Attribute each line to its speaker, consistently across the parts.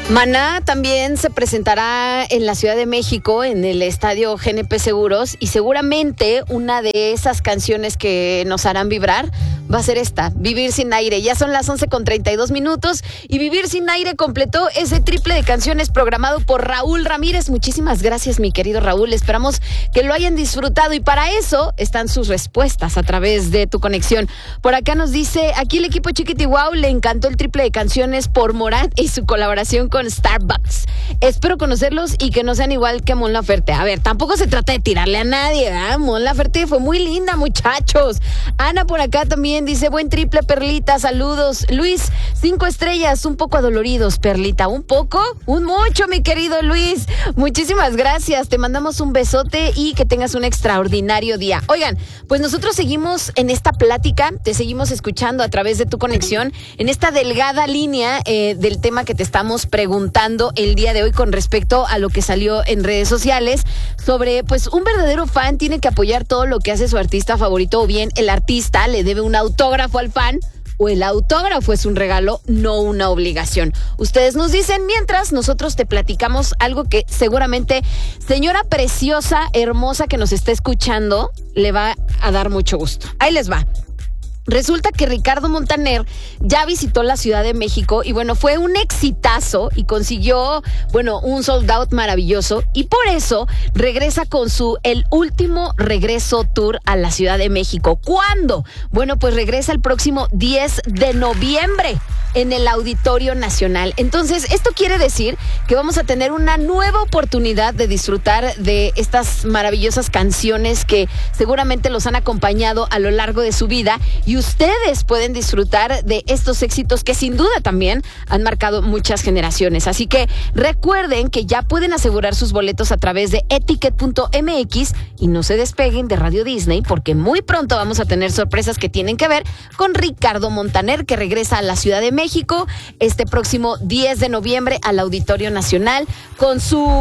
Speaker 1: Maná también se presentará en la Ciudad de México, en el estadio GNP Seguros, y seguramente una de esas canciones que nos harán vibrar va a ser esta, Vivir Sin Aire. Ya son las 11:32 y Vivir Sin Aire completó ese triple de canciones programado por Raúl Ramírez. Muchísimas gracias, mi querido Raúl. Esperamos que lo hayan disfrutado y para eso están sus respuestas a través de tu conexión. Por acá nos dice, aquí el equipo Chiquiti Wow le encantó el triple de canciones por Morat y su colaboración con Starbucks. Espero conocerlos y que no sean igual que Mon Laferte. A ver, tampoco se trata de tirarle a nadie, ¿verdad? Mon Laferte fue muy linda, muchachos. Ana por acá también dice, buen triple, Perlita, saludos. Luis, 5 estrellas, un poco adoloridos, Perlita. ¿Un poco? Un mucho, mi querido Luis. Muchísimas gracias, te mandamos un besote y que tengas un extraordinario día. Oigan, pues nosotros seguimos en esta plática, te seguimos escuchando a través de tu conexión, en esta delgada línea del tema que te estamos preguntando el día de hoy con respecto a lo que salió en redes sociales sobre, pues, un verdadero fan tiene que apoyar todo lo que hace su artista favorito, o bien el artista le debe un autógrafo al fan, o el autógrafo es un regalo, no una obligación. Ustedes nos dicen, mientras nosotros te platicamos algo que seguramente, señora preciosa, hermosa que nos está escuchando, le va a dar mucho gusto. Ahí les va. Resulta que Ricardo Montaner ya visitó la Ciudad de México y bueno, fue un exitazo y consiguió, bueno, un sold out maravilloso y por eso regresa con el último regreso tour a la Ciudad de México. ¿Cuándo? Bueno, pues regresa el próximo 10 de noviembre en el Auditorio Nacional. Entonces, esto quiere decir que vamos a tener una nueva oportunidad de disfrutar de estas maravillosas canciones que seguramente los han acompañado a lo largo de su vida y ustedes pueden disfrutar de estos éxitos que sin duda también han marcado muchas generaciones. Así que recuerden que ya pueden asegurar sus boletos a través de eticket.mx y no se despeguen de Radio Disney porque muy pronto vamos a tener sorpresas que tienen que ver con Ricardo Montaner, que regresa a la Ciudad de México este próximo 10 de noviembre al Auditorio Nacional con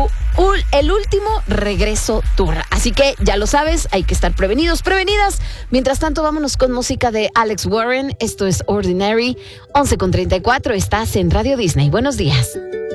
Speaker 1: el último regreso tour. Así que ya lo sabes, hay que estar prevenidos, prevenidas. Mientras tanto, vámonos con música de Alex Warren. Esto es Ordinary, 11:34. Estás en Radio Disney. Buenos días.